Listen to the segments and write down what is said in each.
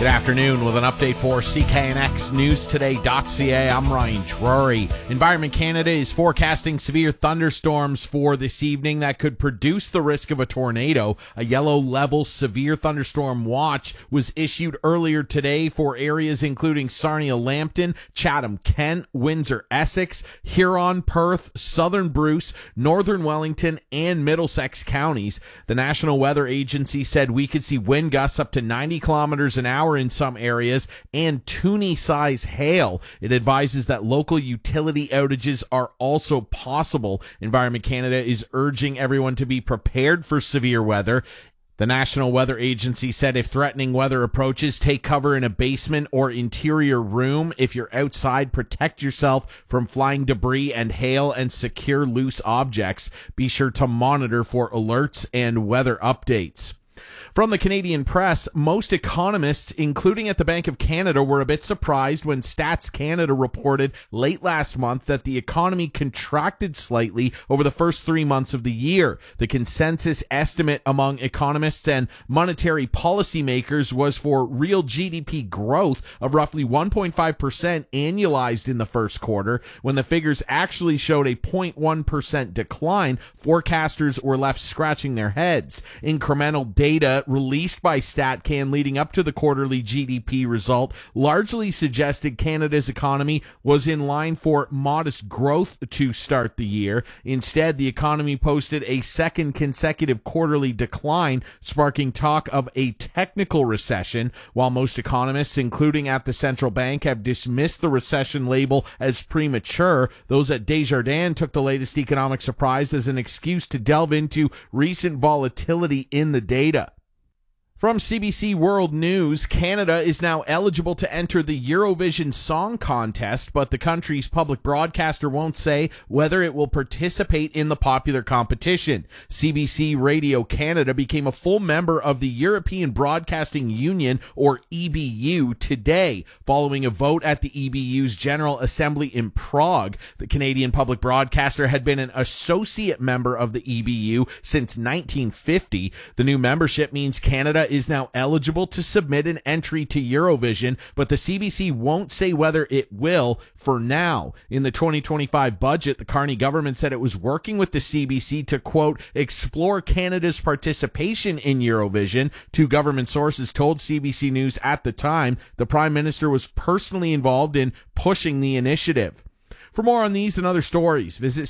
Good afternoon with an update for CKNX News Today.ca. I'm Ryan Drury. Environment Canada is forecasting severe thunderstorms for this evening that could produce the risk of a tornado. A yellow level severe thunderstorm watch was issued earlier today for areas including Sarnia-Lambton, Chatham-Kent, Windsor-Essex, Huron, Perth, Southern Bruce, Northern Wellington, and Middlesex counties. The National Weather Agency said we could see wind gusts up to 90 kilometers an hour in some areas and Toonie-size hail. It advises that local utility outages are also possible. Environment Canada is urging everyone to be prepared for severe weather. The National Weather Agency said if threatening weather approaches, take cover in a basement or interior room. If you're outside, protect yourself from flying debris and hail and secure loose objects. Be sure to monitor for alerts and weather updates. From the Canadian press, most economists, including at the Bank of Canada, were a bit surprised when Stats Canada reported late last month that the economy contracted slightly over the first 3 months of the year. The consensus estimate among economists and monetary policymakers was for real GDP growth of roughly 1.5% annualized in the first quarter. When the figures actually showed a 0.1% decline, forecasters were left scratching their heads. Incremental data released by StatCan leading up to the quarterly GDP result largely suggested Canada's economy was in line for modest growth to start the year. Instead, the economy posted a second consecutive quarterly decline, sparking talk of a technical recession. While most economists, including at the central bank, have dismissed the recession label as premature, those at Desjardins took the latest economic surprise as an excuse to delve into recent volatility in the data. From CBC World News, Canada is now eligible to enter the Eurovision Song Contest, but the country's public broadcaster won't say whether it will participate in the popular competition. CBC Radio Canada became a full member of the European Broadcasting Union, or EBU, today, following a vote at the EBU's General Assembly in Prague. The Canadian public broadcaster had been an associate member of the EBU since 1950. The new membership means Canada is now eligible to submit an entry to Eurovision, but the CBC won't say whether it will for now. In the 2025 budget, the Carney government said it was working with the CBC to, quote, explore Canada's participation in Eurovision. Two government sources told CBC News at the time the Prime Minister was personally involved in pushing the initiative. For more on these and other stories, visit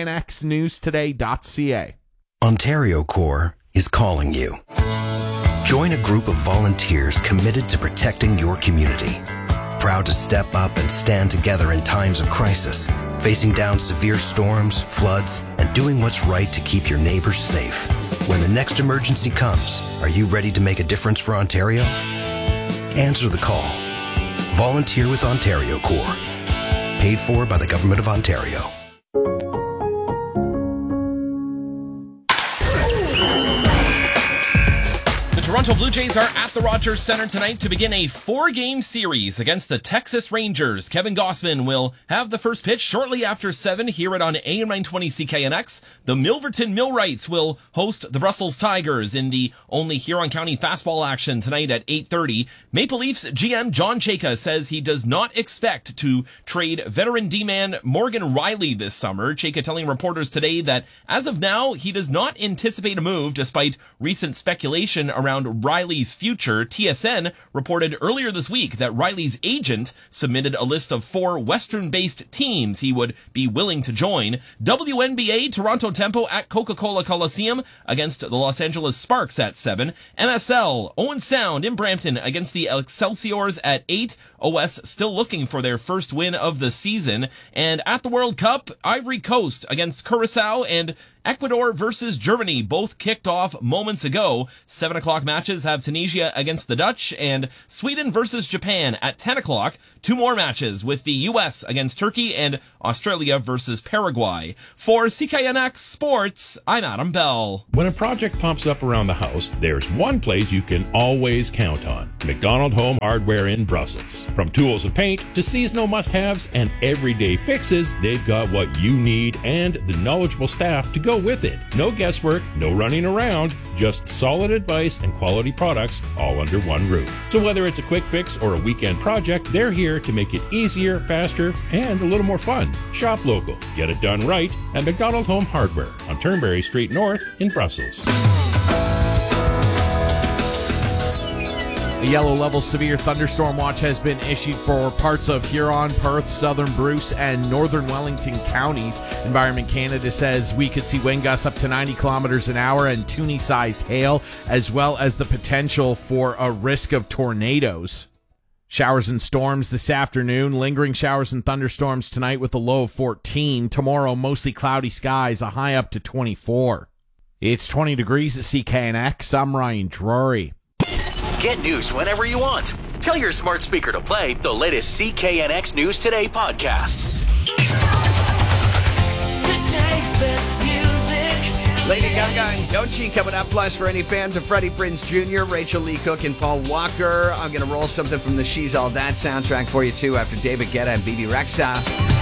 cknxnewstoday.ca. Ontario Corps is calling you. Join a group of volunteers committed to protecting your community. Proud to step up and stand together in times of crisis, facing down severe storms, floods, and doing what's right to keep your neighbors safe. When the next emergency comes, are you ready to make a difference for Ontario? Answer the call. Volunteer with Ontario Corps. Paid for by the Government of Ontario. The Toronto Blue Jays are at the Rogers Centre tonight to begin a 4-game series against the Texas Rangers. Kevin Gossman will have the first pitch shortly after 7 here at on AM 920 CKNX. The Milverton Millwrights will host the Brussels Tigers in the only Huron County fastball action tonight at 8:30. Maple Leafs GM John Chayka says he does not expect to trade veteran D-man Morgan Riley this summer. Chayka telling reporters today that as of now, he does not anticipate a move despite recent speculation around Riley's future. TSN reported earlier this week that Riley's agent submitted a list of 4 Western-based teams he would be willing to join. WNBA Toronto Tempo at Coca-Cola Coliseum against the Los Angeles Sparks at 7. MSL Owen Sound in Brampton against the Excelsiors at 8. OS still looking for their first win of the season. And at the World Cup, Ivory Coast against Curacao and Ecuador versus Germany both kicked off moments ago. 7 o'clock matches have Tunisia against the Dutch and Sweden versus Japan at 10 o'clock. 2 more matches with the U.S. against Turkey and Australia versus Paraguay. For CKNX Sports, I'm Adam Bell. When a project pops up around the house, there's one place you can always count on. McDonald Home Hardware in Brussels. From tools and paint to seasonal must-haves and everyday fixes, they've got what you need and the knowledgeable staff to go with it. No guesswork, no running around, just solid advice and quality products all under one roof. So whether it's a quick fix or a weekend project, they're here to make it easier, faster, and a little more fun. Shop local. Get it done right at McDonald Home Hardware on Turnberry Street North in Brussels. A yellow level severe thunderstorm watch has been issued for parts of Huron, Perth, southern Bruce, and northern Wellington counties. Environment Canada says we could see wind gusts up to 90 kilometers an hour and Toonie-sized hail, as well as the potential for a risk of tornadoes. Showers and storms this afternoon. Lingering showers and thunderstorms tonight with a low of 14. Tomorrow, mostly cloudy skies, a high up to 24. It's 20 degrees at CKNX. I'm Ryan Drury. Get news whenever you want. Tell your smart speaker to play the latest CKNX News Today podcast. Today's best music. Lady Gaga and Doechii coming up. Plus, for any fans of Freddie Prinze Jr., Rachel Lee Cook, and Paul Walker, I'm going to roll something from the She's All That soundtrack for you, too, after David Guetta and Bebe Rexha.